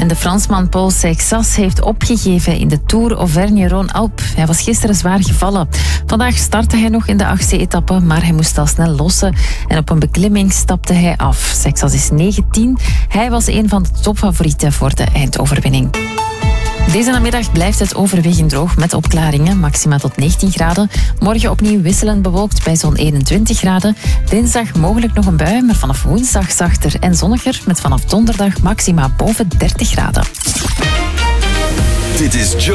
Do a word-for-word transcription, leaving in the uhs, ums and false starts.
En de Fransman Paul Seixas heeft opgegeven in de Tour Auvergne-Rhône-Alpes. Hij was gisteren zwaar gevallen. Vandaag startte hij nog in de achtste etappe, maar hij moest al snel lossen. En op een beklimming stapte hij af. Seixas is negentien. Hij was een van de topfavorieten voor de eindoverwinning. Deze namiddag blijft het overwegend droog met opklaringen, maxima tot negentien graden. Morgen opnieuw wisselend bewolkt bij zo'n eenentwintig graden. Dinsdag mogelijk nog een bui, maar vanaf woensdag zachter en zonniger met vanaf donderdag maxima boven dertig graden. Dit is Joe.